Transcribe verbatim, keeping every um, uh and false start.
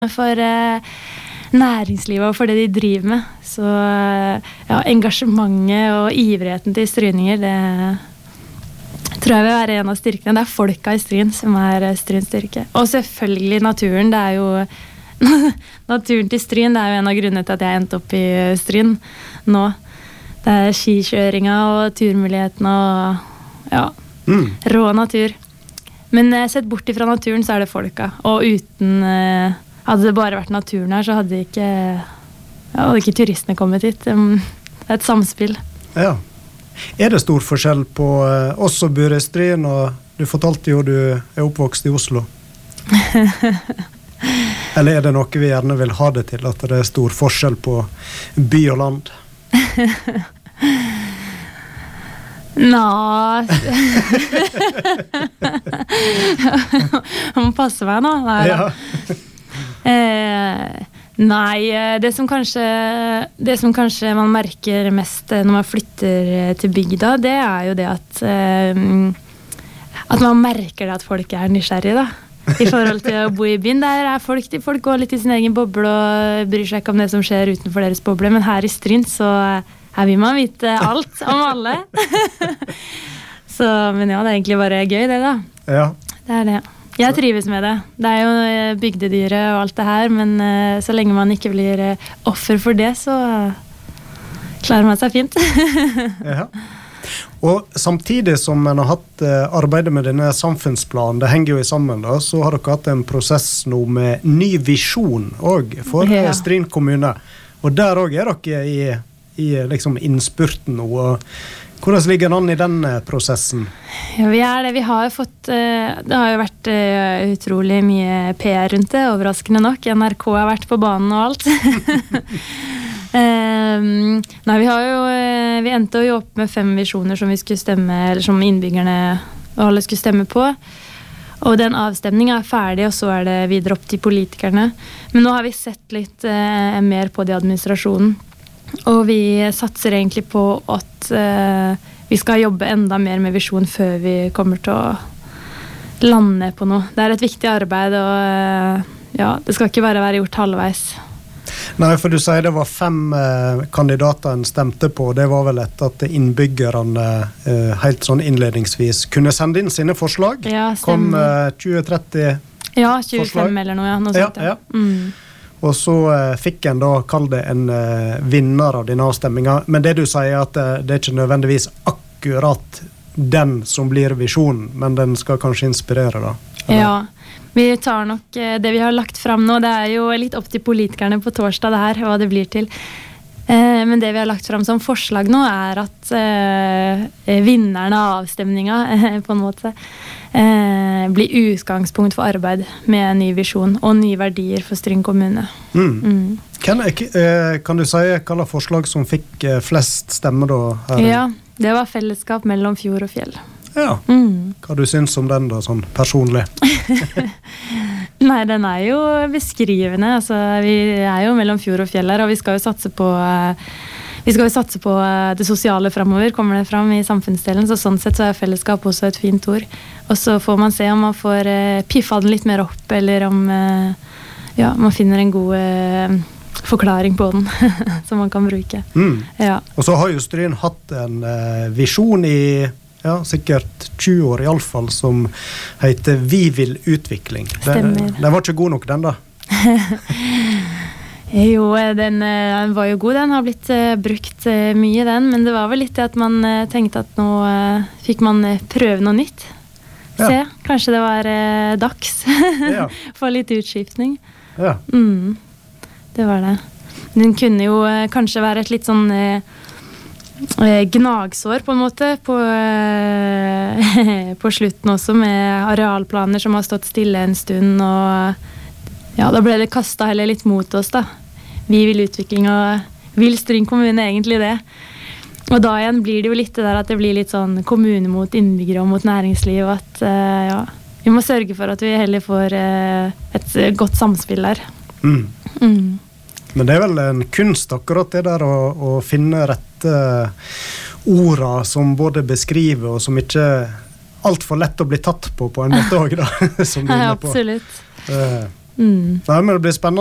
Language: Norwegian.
for eh, næringslivet og for det de driver med. Så eh, ja, engasjementet og ivrigheten til stryninger, det tror jeg vil være en av styrkene. Det er folka i Stryn som er eh, Stryns styrke. Og selvfølgelig naturen, det er jo naturen til Stryn, det er jo en av grunnene til at jeg endte opp i Stryn nå. Det er skikjøringa og turmulighetene og ja, mm. rå natur. Men eh, sett bort ifra naturen så er det folka, og uten eh, hadde det bare vært naturen her, så hadde ikke, ja, hadde ikke turistene kommet hit. Det er et samspill. Ja. Er det stor forskjell på uh, oss som bor i Stryn, og du fortalte jo du er oppvokst i Oslo? Eller er det noe vi gjerne vil ha det til, at det er stor forskjell på by og land? Nå Jeg må passe meg nå. Nei, ja. Eh, nei, det som kanskje det som kanskje man merker mest når man flytter til bygda, det er jo det at eh, at man merker det at folk er nysgjerrige da, i forhold til å bo i byen. Der er folk, folk går litt i sin egen boble og bryr seg ikke om det som skjer utenfor deres boble, men her i Stryn så her vil man vite alt om alle. Så, men ja, det er egentlig bare gøy det da. Ja. Det er det. Jeg trives med det. Det er jo bygdedyret og alt det her, men uh, så lenge man ikke blir uh, offer for det, så uh, klarer man seg fint. Ja. Og samtidig som man har hatt uh, arbeidet med denne samfunnsplanen, det henger jo i sammen da, så har dere hatt en prosess nå med ny visjon også for ja. Stryn kommune. Og der også er dere i, i liksom innspurten nå, og hvordan ligger den an i den prosessen? Ja, vi er det. Vi har jo fått, det har jo vært utrolig mye P R rundt det, overraskende nok. N R K har vært på banen og alt. um, nei, vi har jo, vi endte jo opp med fem visjoner som vi skulle stemme, eller som innbyggerne og alle skulle stemme på. Og den avstemningen er ferdig, og så er det videre opp til politikerne. Men nå har vi sett litt eh, mer på det administrasjonen. Og vi satser egentlig på at uh, vi skal jobbe enda mer med visjon før vi kommer til å lande på noe. Det er et viktig arbeid, og uh, ja, det skal ikke bare være gjort halvveis. Nei, for du sier det var fem uh, kandidater en stemte på. Det var vel etter at innbyggerne uh, helt sånn innledningsvis kunne sende inn sine forslag. Ja, kom uh, tjue tretti ja, tjuefem forslag. Eller noe, ja. Noe sånt, ja, ja. Mm. Og så uh, fikk en da, kall det en uh, vinner av denne avstemningen. Men det du sier at uh, det er ikke nødvendigvis akkurat den som blir visjonen, men den skal kanskje inspirere da. Eller? Ja, vi tar nok uh, det vi har lagt frem nå. Det er jo litt opp til politikerne på torsdag det her, hva det blir til. Uh, men det vi har lagt frem som forslag nå er at uh, vinneren av avstemningen uh, på en måte Eh, bli utgangspunkt for arbeid med en ny visjon og nye verdier for Stryn kommune. Mm. Mm. Kan, eh, kan du si hva forslag som fikk eh, flest stemmer da? Her? Ja, det var fellesskap mellom fjord og fjell. Ja, mm. Hva du synes om den da, sånn personlig? Nei, den er jo beskrivende. Altså, vi er jo mellom fjord og fjell her, og vi skal jo satse på eh, Vi skal jo satse på det sosiale fremover, kommer det fram i samfunnsdelen, så sånn sett så er fellesskap også et fint ord. Og så får man se om man får eh, piffa den litt mer opp, eller om eh, ja, man finner en god eh, forklaring på den, som man kan bruke. Mm. Ja. Og så har jo Stryn hatt en eh, visjon i ja, sikkert tjue år i alle fall, som heter Vi vil utvikling. Stemmer. Den var ikke god nok, den da? Jo, den, den var jo god, den har blitt uh, brukt uh, mye den, men det var vel litt det at man uh, tenkte at nå uh, fikk man uh, prøve noe nytt. Ja. Se, kanskje det var uh, dags ja. for litt utskiftning. Ja. Mm, det var det. Den kunne jo uh, kanskje være et litt sånn uh, gnagsår på en måte på, uh, på slutten også, med arealplaner som har stått stille en stund, og ja, da ble det kastet heller litt mot oss da. Vi vil utvikling, og vil Stryn kommune egentlig det. Og da igjen blir det jo litt det der at det blir litt sånn kommune mot innbyggere og mot næringsliv, at uh, ja, vi må sørge for at vi heller får uh, et godt samspill der. Mm. Mm. Men det er vel en kunst akkurat det der å, å finne rette orda som både beskriver og som ikke alt for lett å bli tatt på på en måte også da, som du er inne på. Ja, absolutt. Uh, Mm. Nei, men det blir spennende